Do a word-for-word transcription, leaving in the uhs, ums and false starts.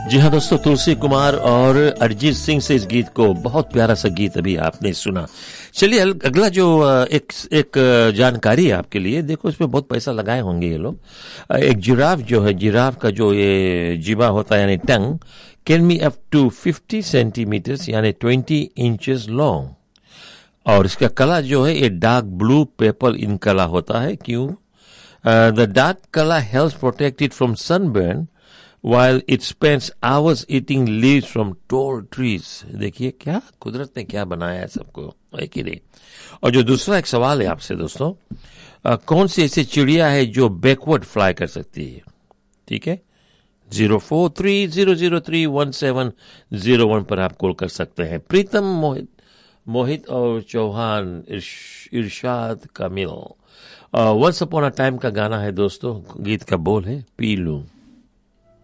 जी हाँ दोस्तों, तुलसी कुमार और अरिजीत सिंह से इस गीत को, बहुत प्यारा सा गीत अभी आपने सुना। चलिए अगला जो एक एक जानकारी है आपके लिए। देखो इसमें बहुत पैसा लगाए होंगे ये लोग। एक जिराफ जो है, जिराफ का जो ये जीवा होता है यानी टंग, can be up to fifty centimetres यानी ट्वेंटी इंचेस लॉन्ग। और इसका कलर जो है ये dark blue PayPal in colour होता है। क्यों? The dark colour helps protect it from sunburn while it spends hours eating leaves from tall trees। देखिए क्या कुदरत ने क्या बनाया है सबको, है कि नहीं। और जो दूसरा एक सवाल है आपसे दोस्तों, आ, कौन सी ऐसी चिड़िया है जो बैकवर्ड फ्लाई कर सकती है? ठीक है, zero four three zero zero three one seven zero one पर आप कॉल कर सकते हैं। प्रीतम, मोहित मोहित और चौहान, इरशाद, कामिल। वंस अपॉन अ टाइम का गाना है दोस्तों। गीत का बोल है पी लूं।